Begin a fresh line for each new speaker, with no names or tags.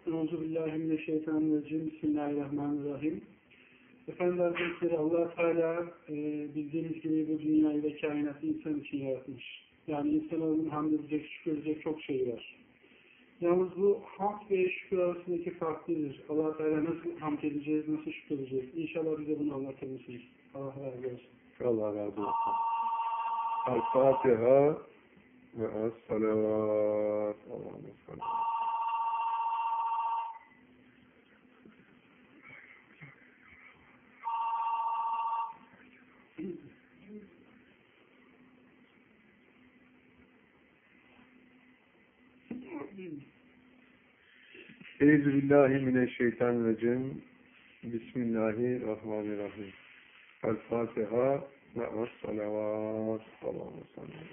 Euzubillahimineşşeytanirracim. Bismillahirrahmanirrahim. Efendim Hazretleri, Allah Teala bildiğimiz gibi bu dünyayı ve kainatı insan için yaratmış. Yani insanoğlunun hamd edecek, şükür edecek çok şey var. Yalnız bu hamd ve şükür arasındaki farklıdır. Allah Teala nasıl hamd edeceğiz, nasıl şükür edeceğiz? İnşallah bize bunu anlatır mısınız? Allah razı olsun.
Allah razı olsun. El-Fatiha ve Es-Salavat. Allah'ım Es-Salavat. Euzubillahimineşşeytanirracim. Bismillahirrahmanirrahim. El-Fatiha ve Es-Salavat. Allah'ım Es-Salavat.